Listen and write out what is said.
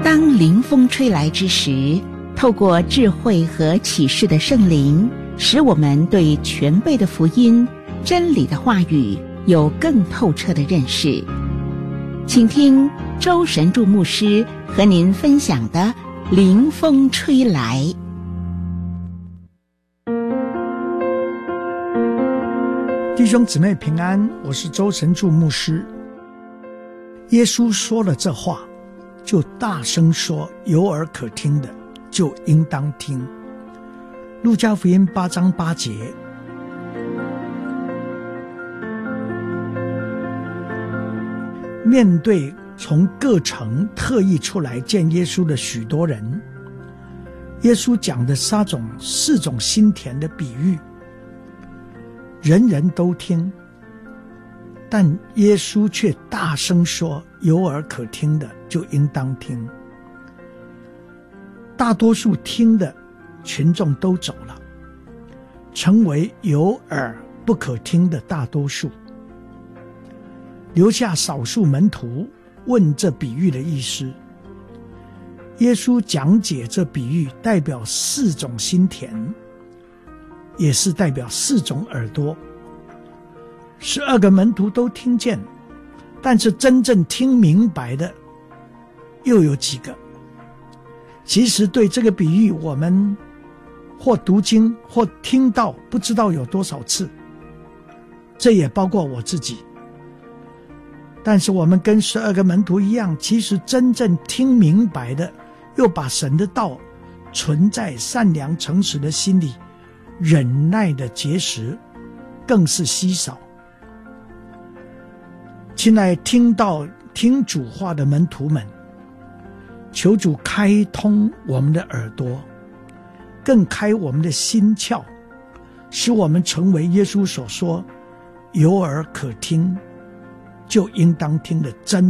当灵风吹来之时，透过智慧和启示的圣灵，使我们对全备的福音、真理的话语有更透彻的认识。请听周神助牧师和您分享的灵风吹来。 弟兄姊妹平安，我是周神助牧师。耶稣说了这话，就大声说，有耳可听的就应当听。路加福音8章8节。面对从各城特意出来见耶稣的许多人，耶稣讲的四种心田的比喻，人人都听，但耶稣却大声说，有耳可听的就应当听。大多数听的群众都走了，成为有耳不可听的大多数，留下少数门徒问这比喻的意思。耶稣讲解这比喻代表4种心田，也是代表4种耳朵。12个门徒都听见，但是真正听明白的又有几个？其实对这个比喻，我们或读经或听到不知道有多少次，这也包括我自己。但是我们跟12个门徒一样，其实真正听明白的，又把神的道存在善良诚实的心里，忍耐的结实更是稀少。亲爱听主话的门徒们，求主开通我们的耳朵，更开我们的心窍，使我们成为耶稣所说有耳可听就应当听的真